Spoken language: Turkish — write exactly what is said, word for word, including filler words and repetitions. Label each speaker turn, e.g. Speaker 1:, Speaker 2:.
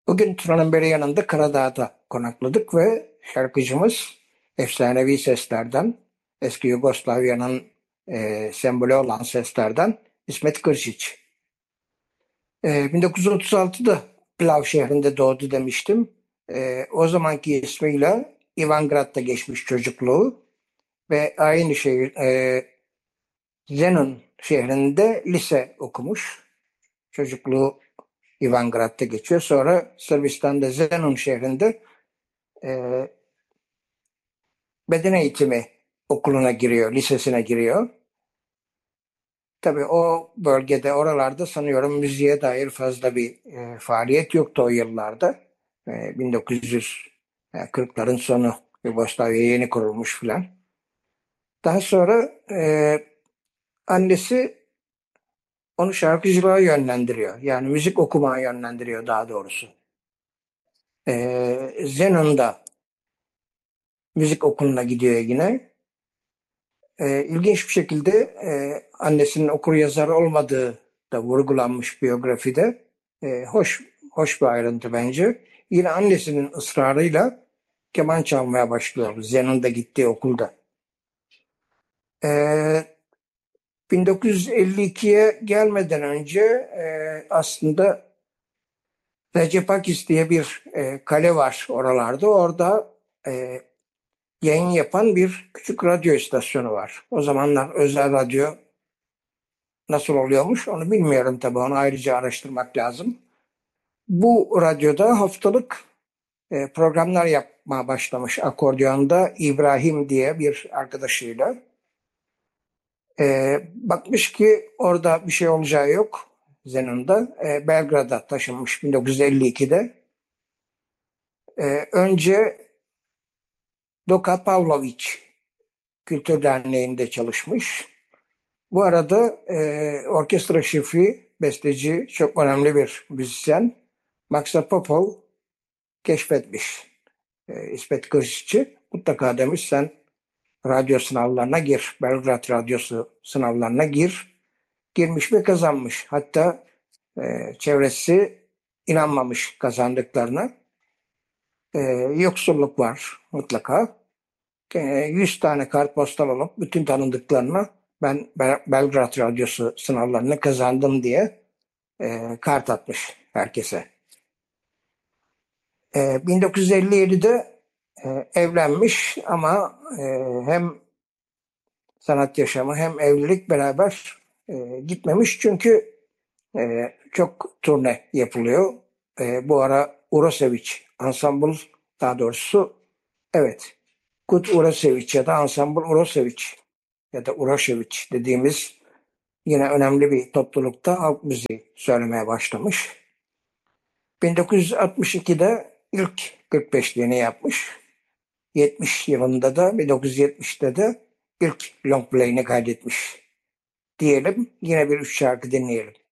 Speaker 1: Bugün Tuna'nın beri yanında Karadağ'da konakladık ve şarkıcımız efsanevi seslerden, eski Yugoslavya'nın e, sembolü olan seslerden İsmet Kırşiç. E, bin dokuz yüz otuz altıda Plav şehrinde doğdu demiştim. E, o zamanki ismiyle Ivangrad'da geçmiş çocukluğu ve aynı şehir e, Zenon şehrinde lise okumuş. Çocukluğu Ivangrad'da geçiyor. Sonra Sırbistan'da Zenon şehrinde e, beden eğitimi okuluna giriyor, lisesine giriyor. Tabii o bölgede, oralarda sanıyorum müziğe dair fazla bir e, faaliyet yoktu o yıllarda. E, bin dokuz yüz kırkların sonu, Yugoslavya yeni kurulmuş filan. Daha sonra e, annesi onu şarkıcılığa yönlendiriyor. Yani müzik okumaya yönlendiriyor daha doğrusu. E, Zenon'da müzik okuluna gidiyor yine. E, ilginç bir şekilde e, annesinin okur-yazar olmadığı da vurgulanmış biyografide. E, hoş hoş bir ayrıntı bence. Yine annesinin ısrarıyla keman çalmaya başlıyor Zenon'da gittiği okulda. E, bin dokuz yüz elli ikiye gelmeden önce e, aslında Recepakis diye bir e, kale var oralarda. Orada e, yayın yapan bir küçük radyo istasyonu var. O zamanlar özel radyo nasıl oluyormuş onu bilmiyorum tabii. Onu ayrıca araştırmak lazım. Bu radyoda haftalık e, programlar yapmaya başlamış akordeonda İbrahim diye bir arkadaşıyla. E, bakmış ki orada bir şey olacağı yok Zenon'da. E, Belgrad'a taşınmış bin dokuz yüz elli ikide. E, önce Doka Pavlović Kültür Derneği'nde çalışmış. Bu arada e, orkestra şefi, besteci, çok önemli bir müzisyen Maxa Popov keşfetmiş e, İsmet Kırşıç'ı. Mutlaka demiş sen radyo sınavlarına gir. Belgrad Radyosu sınavlarına gir. Girmiş ve kazanmış. Hatta e, çevresi inanmamış kazandıklarına. E, Yoksulluk var mutlaka. E, yüz tane kartpostal alıp bütün tanıdıklarına ben Belgrad Radyosu sınavlarını kazandım diye e, kart atmış herkese. E, bin dokuz yüz elli yedide e, evlenmiş ama e, hem sanat yaşamı hem evlilik beraber e, gitmemiş çünkü e, çok turne yapılıyor. E, bu ara Urosevic Ensemble, daha doğrusu evet, Kut Urosevic ya da Ensemble Urosevic ya da Urošević dediğimiz yine önemli bir toplulukta halk müziği söylemeye başlamış. bin dokuz yüz altmış ikide ilk kırk beşliğini yapmış. yetmiş yılında da bin dokuz yüz yetmişte de ilk long play'ini kaydetmiş diyelim. Yine bir üç şarkı dinleyelim.